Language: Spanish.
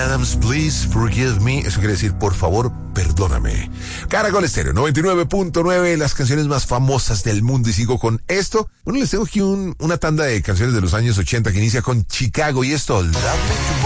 Adams, please forgive me. Eso quiere decir, por favor, perdóname. Caracol Estéreo 99.9, las canciones más famosas del mundo. Y sigo con esto. Bueno, les tengo aquí una tanda de canciones de los años 80 que inicia con Chicago y esto, Lovely